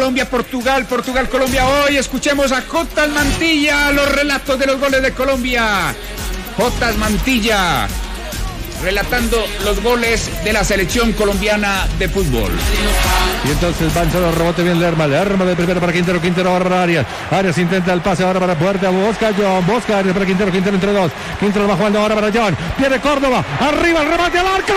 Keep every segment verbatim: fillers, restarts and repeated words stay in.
Colombia, Portugal, Portugal, Colombia. Hoy escuchemos a Jotas Mantilla, los relatos de los goles de Colombia. Jotas Mantilla, relatando los goles de la selección colombiana de fútbol. Y entonces van solo rebote bien Lerma, Lerma de primero para Quintero, Quintero ahora Arias, Arias intenta el pase ahora para Puerta, busca John, busca Arias para Quintero, Quintero entre dos, Quintero va jugando ahora para John, viene Córdoba, arriba el remate al arco.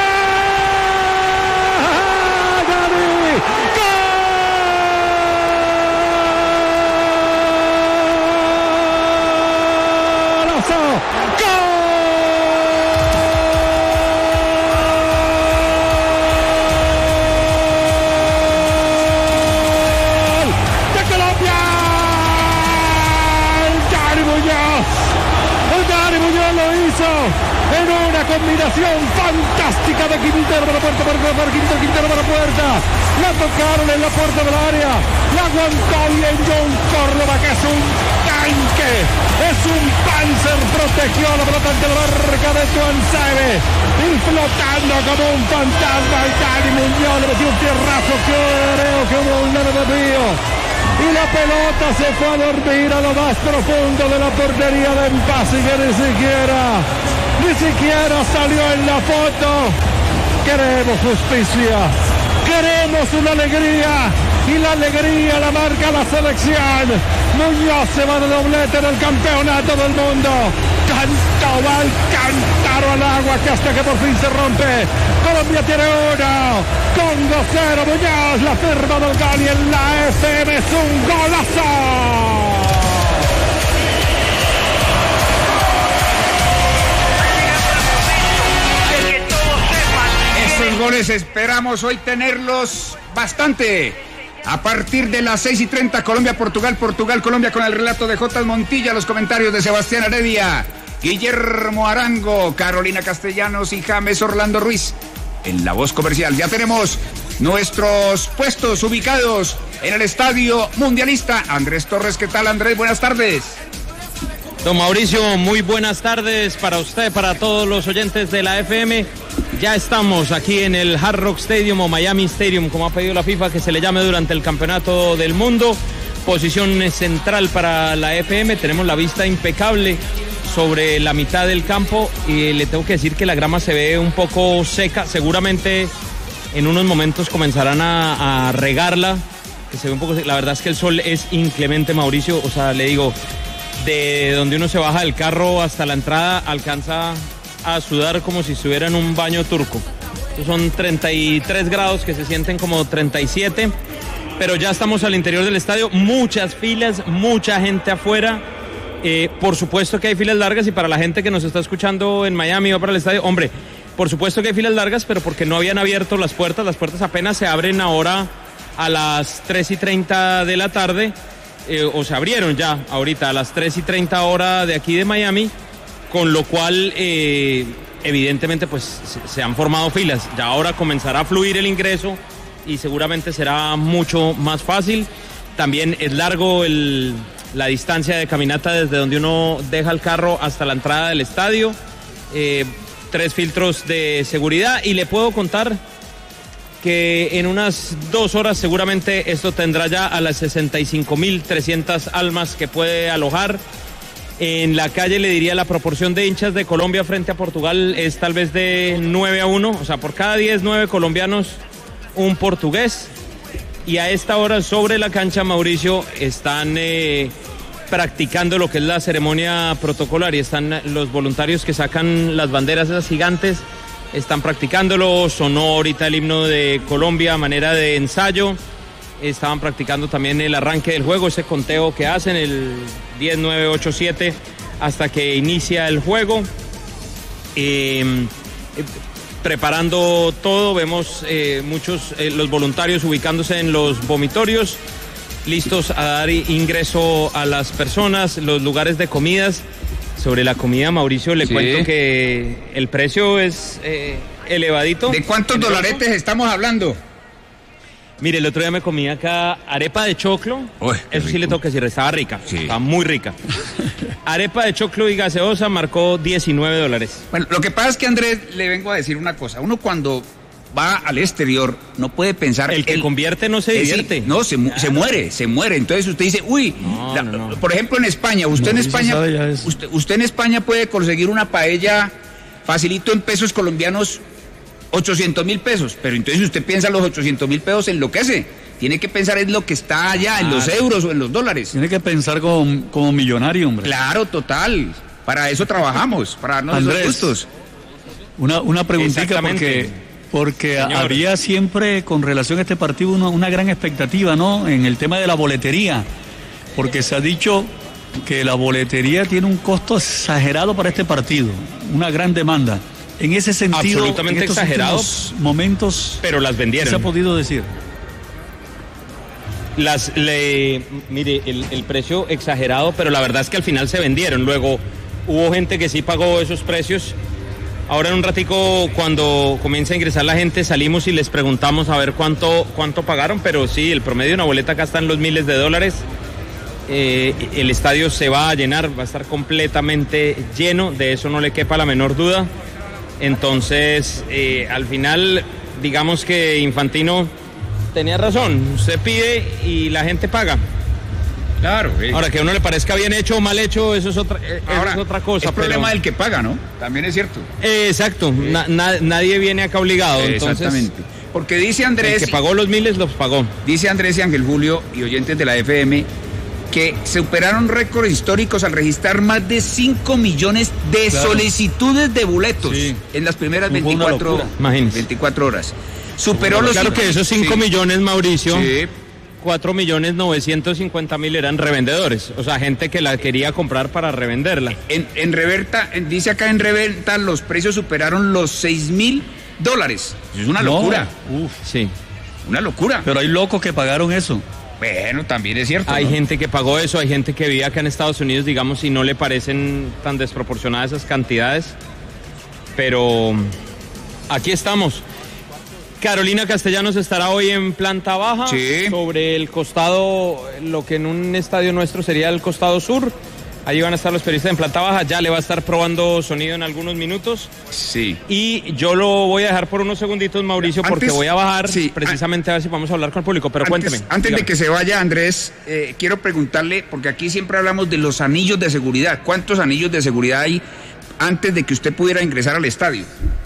En una combinación fantástica de Quintero para Puerta, para Quintero, Quintero para Puerta. La tocaron en la puerta del área. La aguantó bien John Córdoba, que es un tanque. Es un panzer. Protegió la pelota ante la barca de Tuansebe. Y flotando como un fantasma, el Dani Muñoz le metió un tierrazo. Creo que hubo un leve desvío. Y la pelota se fue a dormir a lo más profundo de la portería de Mpasi, que ni siquiera, ni siquiera salió en la foto. Queremos justicia, queremos una alegría, y la alegría la marca la selección. Muñoz se va de doblete en el campeonato del mundo. Cantó al cántaro al agua, que hasta que por fin se rompe. Colombia tiene uno, Congo cero. Muñoz, la firma del gol, y en la F M es un golazo. Esos goles esperamos hoy tenerlos bastante. A partir de las seis y treinta, Colombia, Portugal, Portugal, Colombia, con el relato de Jotas Mantilla, los comentarios de Sebastián Heredia, Guillermo Arango, Carolina Castellanos y James Orlando Ruiz. En la voz comercial ya tenemos nuestros puestos ubicados en el Estadio Mundialista. Andrés Torres, ¿qué tal, Andrés? Buenas tardes. Don Mauricio, muy buenas tardes para usted, para todos los oyentes de la F M. Ya estamos aquí en el Hard Rock Stadium o Miami Stadium, como ha pedido la FIFA que se le llame durante el Campeonato del Mundo. Posición central para la F M, tenemos la vista impecable sobre la mitad del campo y le tengo que decir que la grama se ve un poco seca. Seguramente en unos momentos comenzarán a, a regarla, que se ve un poco seca. La verdad es que el sol es inclemente, Mauricio, o sea, le digo, de donde uno se baja del carro hasta la entrada alcanza a sudar como si estuviera en un baño turco. Estos son treinta y tres grados que se sienten como treinta y siete, pero ya estamos al interior del estadio, muchas filas, mucha gente afuera. Eh, por supuesto que hay filas largas, y para la gente que nos está escuchando en Miami o para el estadio, hombre, por supuesto que hay filas largas, pero porque no habían abierto las puertas. Las puertas apenas se abren ahora a las tres y treinta de la tarde, eh, o se abrieron ya ahorita a las tres y treinta hora de aquí de Miami, con lo cual eh, evidentemente pues se, se han formado filas. Ya ahora comenzará a fluir el ingreso y seguramente será mucho más fácil. También es largo el, la distancia de caminata desde donde uno deja el carro hasta la entrada del estadio. Eh, tres filtros de seguridad, y le puedo contar que en unas dos horas seguramente esto tendrá ya a las sesenta y cinco mil trescientas almas que puede alojar. En la calle le diría la proporción de hinchas de Colombia frente a Portugal es tal vez de nueve a uno, o sea, por cada diez, nueve colombianos, un portugués. Y a esta hora sobre la cancha, Mauricio, están eh, practicando lo que es la ceremonia protocolar, y están los voluntarios que sacan las banderas esas gigantes, están practicándolo. Sonó ahorita el himno de Colombia a manera de ensayo. Estaban practicando también el arranque del juego, ese conteo que hacen, el diez, nueve, ocho, siete, hasta que inicia el juego. Eh, eh, preparando todo, vemos eh, muchos, eh, los voluntarios ubicándose en los vomitorios, listos a dar ingreso a las personas, los lugares de comidas. Sobre la comida, Mauricio, le sí. cuento que el precio es eh, elevadito. ¿De cuántos dolaretes estamos hablando? Mire, el otro día me comí acá arepa de choclo. Uy, eso sí le tengo que decir, estaba rica, sí. Estaba muy rica. Arepa de choclo y gaseosa marcó diecinueve dólares. Bueno, lo que pasa es que, Andrés, le vengo a decir una cosa. Uno cuando va al exterior no puede pensar... El que el, convierte no se divierte. Es, no, se, claro. se muere, se muere. Entonces usted dice, uy, no, la, no, no. por ejemplo en España, usted no, en España, usted, usted en España puede conseguir una paella facilito en pesos colombianos, ochocientos mil pesos, pero entonces usted piensa los ochocientos mil pesos, enloquece. Tiene que pensar en lo que está allá, en ah, los euros o en los dólares. Tiene que pensar como, como millonario, hombre. Claro, total. Para eso trabajamos, para darnos Andrés, esos gustos. Una, una preguntita porque, porque había siempre con relación a este partido una, una gran expectativa, ¿no? En el tema de la boletería, porque se ha dicho que la boletería tiene un costo exagerado para este partido, una gran demanda. En ese sentido, absolutamente en estos exagerado, momentos, pero las vendieron. ¿Qué se ha podido decir? Las, le, mire, el, el precio exagerado, pero la verdad es que al final se vendieron. Luego hubo gente que sí pagó esos precios. Ahora en un ratico, cuando comienza a ingresar la gente, salimos y les preguntamos a ver cuánto, cuánto pagaron, pero sí, el promedio de una boleta acá está en los miles de dólares. Eh, el estadio se va a llenar, va a estar completamente lleno, de eso no le quepa la menor duda. Entonces, eh, al final, digamos que Infantino tenía razón, usted pide y la gente paga. Claro. Eh. Ahora, que a uno le parezca bien hecho o mal hecho, eso es otra, eh, Ahora, eso es otra cosa. Es pero... problema del que paga, ¿no? También es cierto. Eh, exacto, eh. na, na, nadie viene acá obligado. Eh, entonces, exactamente. Porque dice Andrés... El que pagó los miles los pagó. Dice Andrés y Ángel Julio y oyentes de la F M que superaron récords históricos al registrar más de cinco millones de claro. solicitudes de boletos sí. en las primeras veinticuatro, veinticuatro horas. Superó bueno, los claro cinco, que esos cinco sí. millones, Mauricio, sí. cuatro millones novecientos cincuenta mil eran revendedores, o sea, gente que la quería comprar para revenderla. En, en Reverta, en, dice acá en Reverta, los precios superaron los seis mil dólares. Es una locura. No. Uf, sí. Una locura. Pero hay locos que pagaron eso. Bueno, también es cierto. Hay ¿no? gente que pagó eso, hay gente que vive acá en Estados Unidos, digamos, y no le parecen tan desproporcionadas esas cantidades. Pero aquí estamos. Carolina Castellanos estará hoy en planta baja, sí. sobre el costado, lo que en un estadio nuestro sería el costado sur. Ahí van a estar los periodistas en planta baja, ya le va a estar probando sonido en algunos minutos. Sí. Y yo lo voy a dejar por unos segunditos, Mauricio, antes, porque voy a bajar sí, precisamente a ver si vamos a hablar con el público, pero antes, cuénteme. Antes dígame. de que se vaya, Andrés, eh, quiero preguntarle, porque aquí siempre hablamos de los anillos de seguridad. ¿Cuántos anillos de seguridad hay antes de que usted pudiera ingresar al estadio?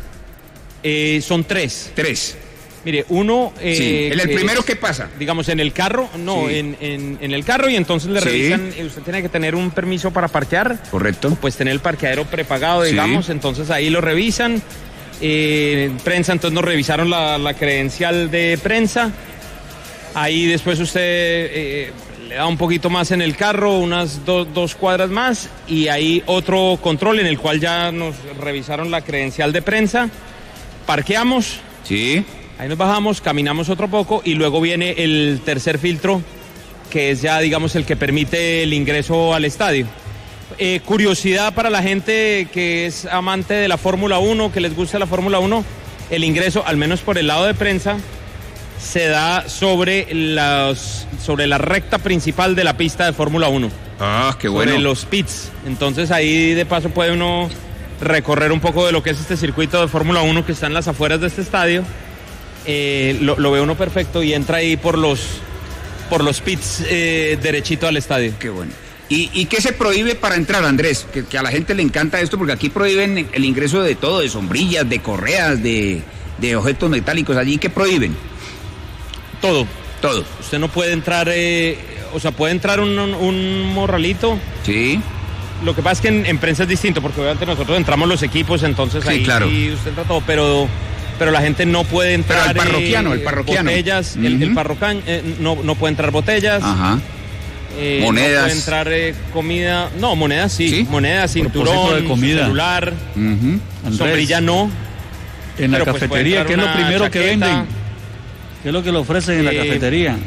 Eh, son tres. Tres. Mire, uno... Eh, sí. ¿En el primero qué pasa? Digamos, en el carro, no, sí. en, en, en el carro y entonces le sí. revisan, usted tiene que tener un permiso para parquear. Correcto. Pues tener el parqueadero prepagado, digamos, sí. entonces ahí lo revisan. Eh, prensa, entonces nos revisaron la, la credencial de prensa. Ahí después usted eh, le da un poquito más en el carro, unas do, dos cuadras más, y ahí otro control en el cual ya nos revisaron la credencial de prensa. Parqueamos. Sí. Ahí nos bajamos, caminamos otro poco y luego viene el tercer filtro, que es ya, digamos, el que permite el ingreso al estadio. Eh, curiosidad para la gente que es amante de la Fórmula uno, que les gusta la Fórmula uno, el ingreso, al menos por el lado de prensa, se da sobre, las, sobre la recta principal de la pista de Fórmula uno. Ah, qué bueno. Sobre los pits. Entonces ahí de paso puede uno recorrer un poco de lo que es este circuito de Fórmula uno que está en las afueras de este estadio. Eh, lo, lo ve uno perfecto y entra ahí por los por los pits eh, derechito al estadio. Qué bueno. ¿Y, ¿Y qué se prohíbe para entrar, Andrés? Que, que a la gente le encanta esto, porque aquí prohíben el ingreso de todo, de sombrillas, de correas, de, de objetos metálicos. ¿Allí qué prohíben? Todo. Todo. Usted no puede entrar, eh, o sea, puede entrar un, un, un morralito. Sí. Lo que pasa es que en, en prensa es distinto, porque obviamente nosotros entramos los equipos, entonces sí, ahí claro. sí usted entra todo, pero... pero la gente no puede entrar. Pero el parroquiano, eh, el parroquiano. Botellas, uh-huh. el, el parroquiano eh, no, no puede entrar botellas. Ajá. Eh, monedas. No puede entrar eh, comida. No, monedas sí. ¿Sí? Monedas, cinturón, de comida. celular. Uh-huh. Sombrilla no. En la pues cafetería, ¿qué es lo primero chaqueta. que venden? ¿Qué es lo que le ofrecen en eh, la cafetería?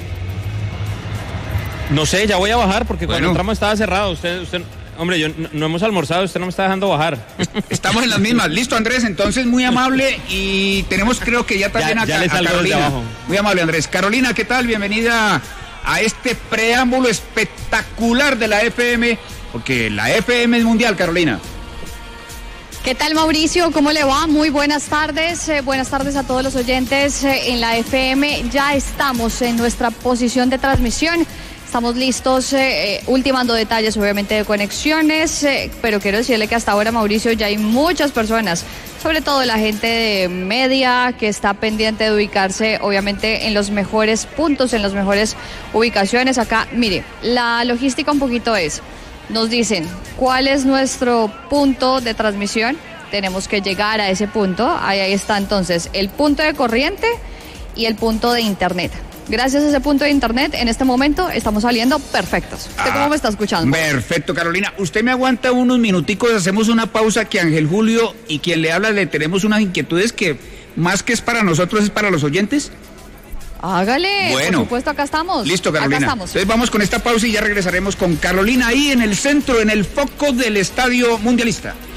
No sé, ya voy a bajar porque bueno. cuando entramos estaba cerrado. Usted, usted, hombre, yo no, no hemos almorzado, usted no me está dejando bajar. Estamos en las mismas. Listo, Andrés, entonces muy amable y tenemos creo que ya también ya, a, ya a Carolina. Muy amable, Andrés. Carolina, ¿qué tal? Bienvenida a este preámbulo espectacular de la F M, porque la F M es mundial, Carolina. ¿Qué tal, Mauricio? ¿Cómo le va? Muy buenas tardes. Eh, buenas tardes a todos los oyentes eh, en la F M. Ya estamos en nuestra posición de transmisión. Estamos listos, eh, ultimando detalles obviamente de conexiones, eh, pero quiero decirle que hasta ahora, Mauricio, ya hay muchas personas, sobre todo la gente de media, que está pendiente de ubicarse obviamente en los mejores puntos, en las mejores ubicaciones. Acá, mire, la logística un poquito es, nos dicen cuál es nuestro punto de transmisión, tenemos que llegar a ese punto, ahí, ahí está entonces el punto de corriente y el punto de internet. Gracias a ese punto de internet, en este momento estamos saliendo perfectos. ¿Usted ah, cómo me está escuchando? Perfecto, Carolina. Usted me aguanta unos minuticos, hacemos una pausa, que Ángel Julio y quien le habla le tenemos unas inquietudes que más que es para nosotros es para los oyentes. Hágale, bueno, por supuesto, acá estamos. Listo, Carolina. Acá estamos. Entonces vamos con esta pausa y ya regresaremos con Carolina ahí en el centro, en el foco del Estadio Mundialista.